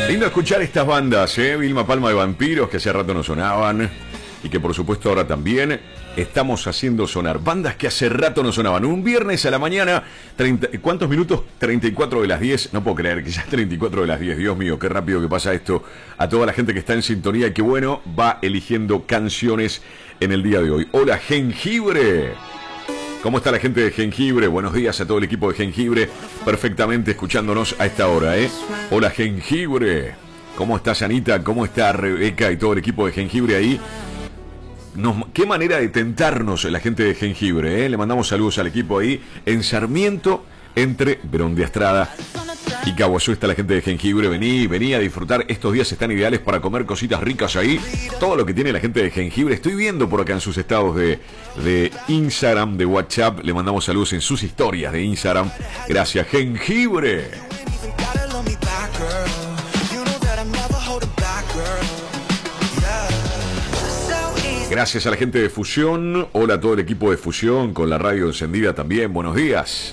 Lindo escuchar estas bandas, Vilma Palma de Vampiros, que hace rato no sonaban. Y que por supuesto ahora también estamos haciendo sonar bandas que hace rato no sonaban. Un viernes a la mañana, ¿cuántos minutos? 34 de las 10. No puedo creer que ya es 34 de las 10. Dios mío, qué rápido que pasa esto. A toda la gente que está en sintonía y que bueno, va eligiendo canciones en el día de hoy. Hola, Jengibre. ¿Cómo está la gente de Jengibre? Buenos días a todo el equipo de Jengibre, perfectamente escuchándonos a esta hora, Hola, Jengibre. ¿Cómo está Anita? ¿Cómo está Rebeca y todo el equipo de Jengibre ahí? Qué manera de tentarnos la gente de Jengibre, Le mandamos saludos al equipo ahí en Sarmiento, entre Verón de Estrada y Caguazú. Está la gente de Jengibre. Vení a disfrutar. Estos días están ideales para comer cositas ricas ahí. Todo lo que tiene la gente de Jengibre. Estoy viendo por acá en sus estados de Instagram, de WhatsApp. Le mandamos saludos en sus historias de Instagram. Gracias, Jengibre. Gracias a la gente de Fusión. Hola a todo el equipo de Fusión con la radio encendida también. Buenos días.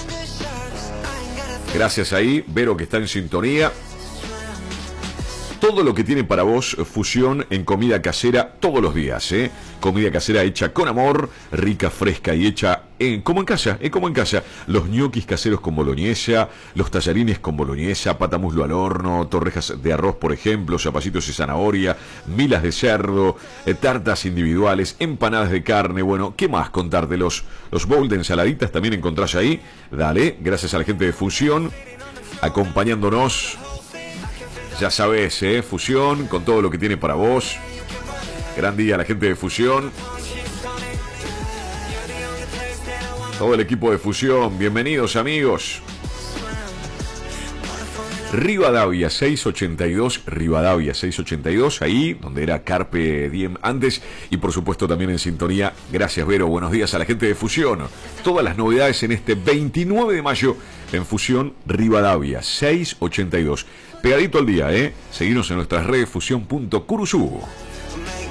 Gracias ahí, Vero, que está en sintonía. Todo lo que tiene para vos Fusión en comida casera todos los días, Comida casera hecha con amor, rica, fresca y hecha como en casa, como en casa. Los ñoquis caseros con boloñesa, los tallarines con boloñesa, patamuslo al horno, torrejas de arroz, por ejemplo, zapallitos de zanahoria, milas de cerdo, tartas individuales, empanadas de carne. Bueno, ¿qué más contarte? Los bowls de ensaladitas también encontrás ahí. Dale, gracias a la gente de Fusión, acompañándonos. Ya sabes, Fusión, con todo lo que tiene para vos. Gran día a la gente de Fusión. Todo el equipo de Fusión, bienvenidos amigos. Rivadavia 682, ahí donde era Carpe Diem antes, y por supuesto también en sintonía. Gracias, Vero, buenos días a la gente de Fusión. Todas las novedades en este 29 de mayo en Fusión Rivadavia 682. Pegadito al día, Seguinos en nuestras redes fusión.curuzú.